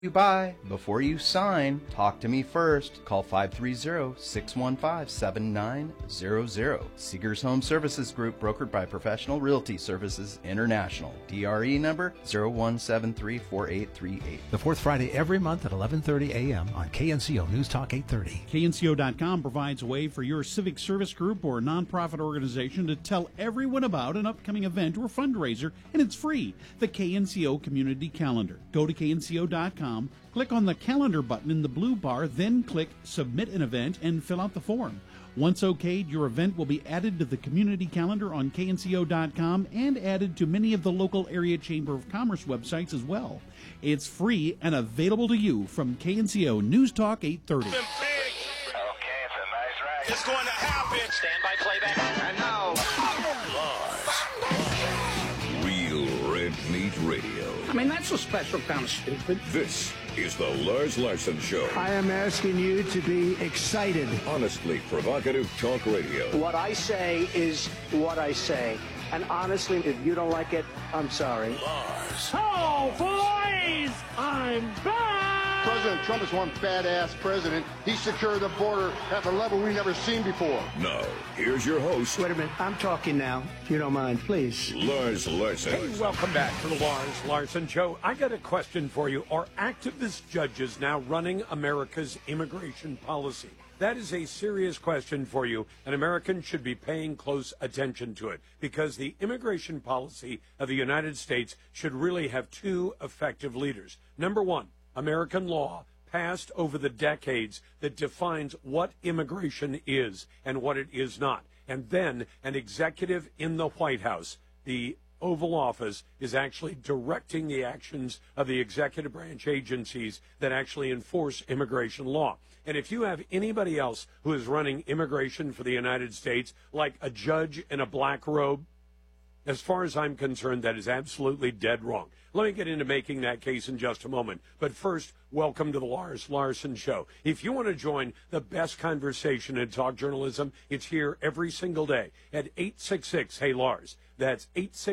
You buy. Before you sign, talk to me first. Call 530-615-7900. Seegers Home Services Group, brokered by Professional Realty Services International. DRE number 01734838. The fourth Friday every month at 11:30 a.m. on KNCO News Talk 830. KNCO.com provides a way for your civic service group or nonprofit organization to tell everyone about an upcoming event or fundraiser, and it's free. The KNCO Community Calendar. Go to KNCO.com. Click on the calendar button in the blue bar, then click Submit an Event and fill out the form. Once okayed, your event will be added to the community calendar on KNCO.com and added to many of the local area Chamber of Commerce websites as well. It's free and available to you from KNCO News Talk 830. Okay, it's a nice ride. It's going to happen. Stand by playback. And now, Real Red Meat Radio. I mean, that's a special kind of stupid. This is the Lars Larson Show. I am asking you to be excited. Honestly provocative talk radio. What I say is what I say. And honestly, if you don't like it, I'm sorry. Lars. Oh, boys! I'm back! President Trump is one badass president. He secured the border at the level we've never seen before. Now, here's your host. Wait a minute, I'm talking now, if you don't mind, please. Lars Larson. Hey, welcome back to the Lars Larson Show. I got a question for you. Are activist judges now running America's immigration policy? That is a serious question for you, and Americans should be paying close attention to it, because the immigration policy of the United States should really have two effective leaders. Number one, American law passed over the decades that defines what immigration is and what it is not. And then an executive in the White House, the Oval Office, is actually directing the actions of the executive branch agencies that actually enforce immigration law. And if you have anybody else who is running immigration for the United States, like a judge in a black robe, as far as I'm concerned, that is absolutely dead wrong. Let me get into making that case in just a moment. But first, welcome to the Lars Larson Show. If you want to join the best conversation in talk journalism, it's here every single day at 866-HEY-LARS. That's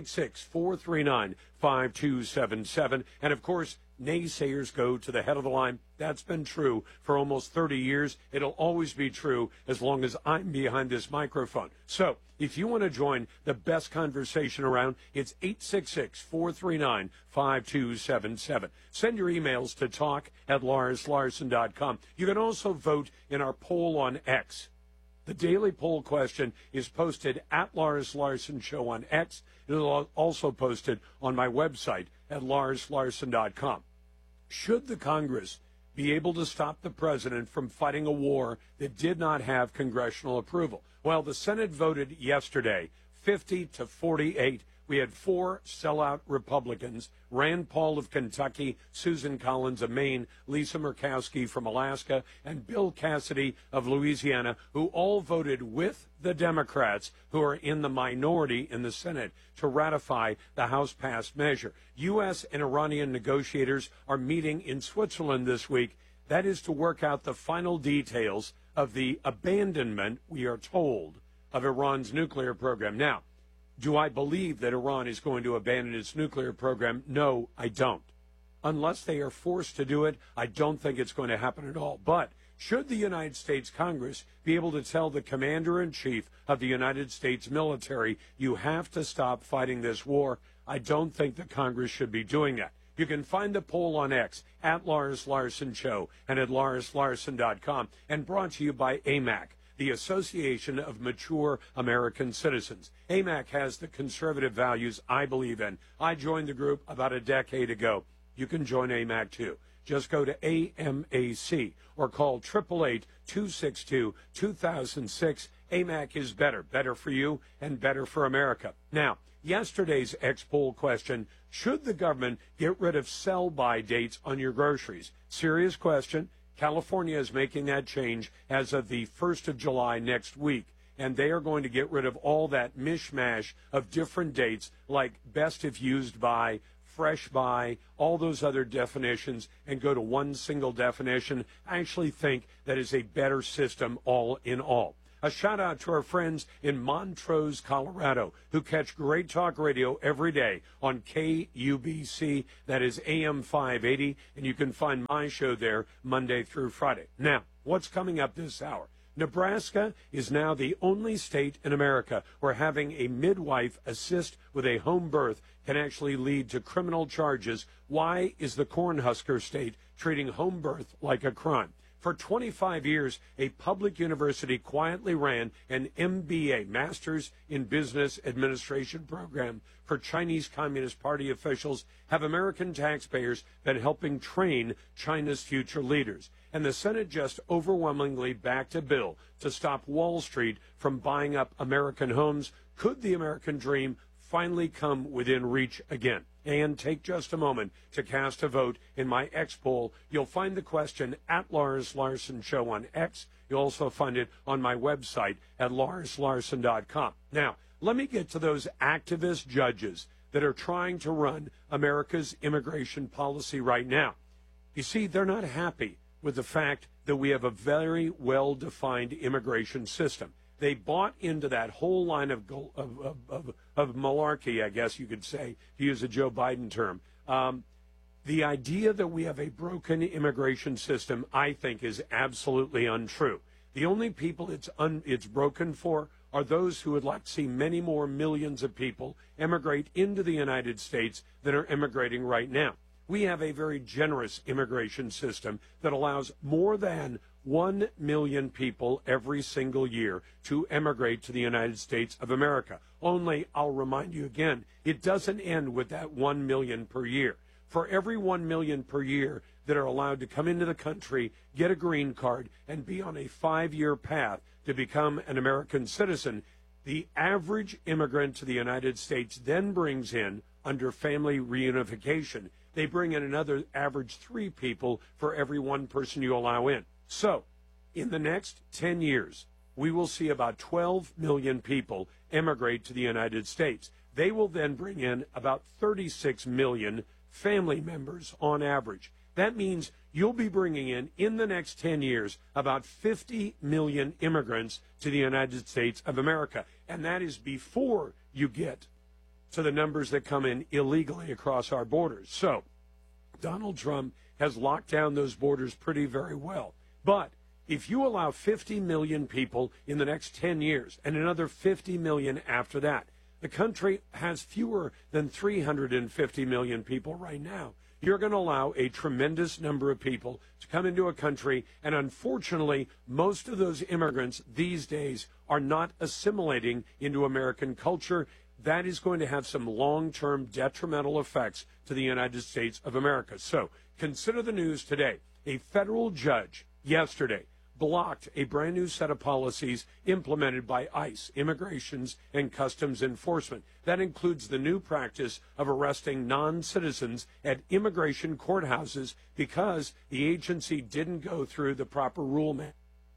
866-439-5277. And, of course, naysayers go to the head of the line. That's been true for almost 30 years. It'll always be true as long as I'm behind this microphone. So if you want to join the best conversation around, it's 866-439-5277. Send your emails to talk@LarsLarson.com. You can also vote in our poll on X. The daily poll question is posted at Lars Larson Show on X. It is also posted on my website at LarsLarson.com. Should the Congress be able to stop the president from fighting a war that did not have congressional approval? Well, the Senate voted yesterday 50-48. We had 4 sellout Republicans, Rand Paul of Kentucky, Susan Collins of Maine, Lisa Murkowski from Alaska, and Bill Cassidy of Louisiana, who all voted with the Democrats, who are in the minority in the Senate, to ratify the House-passed measure. U.S. and Iranian negotiators are meeting in Switzerland this week. That is to work out the final details of the abandonment, we are told, of Iran's nuclear program. Now, do I believe that Iran is going to abandon its nuclear program? No, I don't. Unless they are forced to do it, I don't think it's going to happen at all. But should the United States Congress be able to tell the commander-in-chief of the United States military, you have to stop fighting this war, I don't think the Congress should be doing that. You can find the poll on X at Lars Larson Show and at LarsLarson.com, and brought to you by AMAC, the Association of Mature American Citizens. AMAC has the conservative values I believe in. I joined the group about a decade ago. You can join AMAC too. Just go to AMAC or call 888-262-2006. AMAC is better. Better for you and better for America. Now, yesterday's X-poll question, should the government get rid of sell-by dates on your groceries? Serious question. California is making that change as of the 1st of July next week, and they are going to get rid of all that mishmash of different dates like best if used by, fresh by, all those other definitions, and go to one single definition. I actually think that is a better system all in all. A shout out to our friends in Montrose, Colorado, who catch great talk radio every day on KUBC. That is AM 580, and you can find my show there Monday through Friday. Now, what's coming up this hour? Nebraska is now the only state in America where having a midwife assist with a home birth can actually lead to criminal charges. Why is the Cornhusker state treating home birth like a crime? For 25 years, a public university quietly ran an MBA, Master's in Business Administration program for Chinese Communist Party officials. Have American taxpayers been helping train China's future leaders? And the Senate just overwhelmingly backed a bill to stop Wall Street from buying up American homes. Could the American dream finally come within reach again? And take just a moment to cast a vote in my X poll. You'll find the question at Lars Larson Show on X. You'll also find it on my website at larslarson.com. Now, let me get to those activist judges that are trying to run America's immigration policy right now. You see, they're not happy with the fact that we have a very well-defined immigration system. They bought into that whole line of malarkey, I guess you could say, to use a Joe Biden term. The idea that we have a broken immigration system, I think, is absolutely untrue. The only people it's broken for are those who would like to see many more millions of people emigrate into the United States than are emigrating right now. We have a very generous immigration system that allows more than 1 million people every single year to emigrate to the United States of America. Only, I'll remind you again, it doesn't end with that 1 million per year. For every 1 million per year that are allowed to come into the country, get a green card, and be on a 5-year path to become an American citizen, the average immigrant to the United States then brings in, under family reunification, they bring in another average 3 people for every 1 person you allow in. So, in the next 10 years, we will see about 12 million people emigrate to the United States. They will then bring in about 36 million family members on average. That means you'll be bringing in the next 10 years, about 50 million immigrants to the United States of America. And that is before you get to the numbers that come in illegally across our borders. So, Donald Trump has locked down those borders very well. But if you allow 50 million people in the next 10 years and another 50 million after that, the country has fewer than 350 million people right now. You're going to allow a tremendous number of people to come into a country, and unfortunately, most of those immigrants these days are not assimilating into American culture. That is going to have some long-term detrimental effects to the United States of America. So consider the news today. A federal judge yesterday blocked a brand new set of policies implemented by ICE, Immigrations and Customs Enforcement. That includes the new practice of arresting non-citizens at immigration courthouses because the agency didn't go through the proper rulemaking.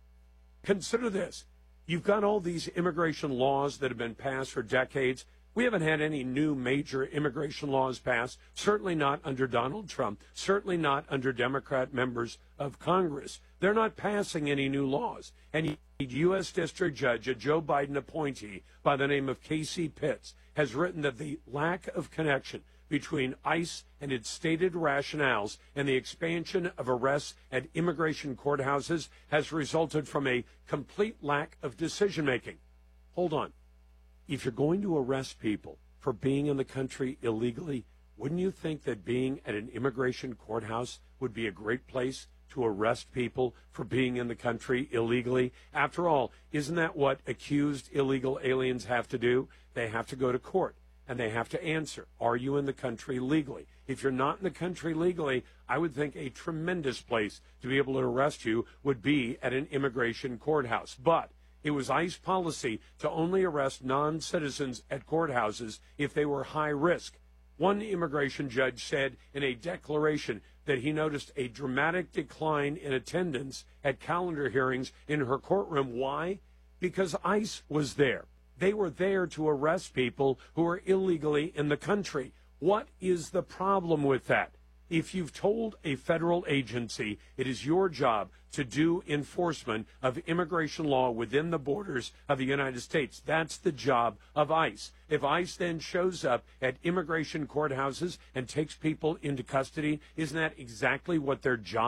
Consider this. You've got all these immigration laws that have been passed for decades. We haven't had any new major immigration laws passed, certainly not under Donald Trump, certainly not under Democrat members of Congress. They're not passing any new laws. And U.S. District Judge, a Joe Biden appointee by the name of Casey Pitts, has written that the lack of connection between ICE and its stated rationales and the expansion of arrests at immigration courthouses has resulted from a complete lack of decision-making. Hold on. If you're going to arrest people for being in the country illegally, wouldn't you think that being at an immigration courthouse would be a great place to arrest people for being in the country illegally? After all, isn't that what accused illegal aliens have to do? They have to go to court, and they have to answer, are you in the country legally? If you're not in the country legally, I would think a tremendous place to be able to arrest you would be at an immigration courthouse. But it was ICE policy to only arrest non-citizens at courthouses if they were high risk. One immigration judge said in a declaration that he noticed a dramatic decline in attendance at calendar hearings in her courtroom. Why? Because ICE was there. They were there to arrest people who are illegally in the country. What is the problem with that? If you've told a federal agency it is your job to do enforcement of immigration law within the borders of the United States, that's the job of ICE. If ICE then shows up at immigration courthouses and takes people into custody, isn't that exactly what their job